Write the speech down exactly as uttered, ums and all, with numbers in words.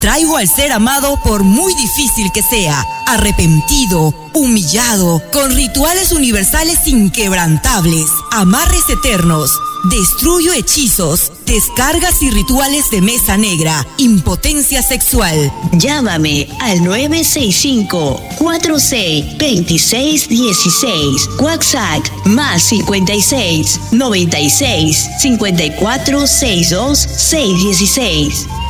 Traigo al ser amado por muy difícil que sea, arrepentido, humillado, con rituales universales inquebrantables, amarres eternos, destruyo hechizos, descargas y rituales de mesa negra, impotencia sexual. Llámame al nueve seis cinco, cuatro seis, dos seis uno seis. WhatsApp más cincuenta y seis, noventa y seis, cincuenta y cuatro, sesenta y dos, seiscientos dieciséis.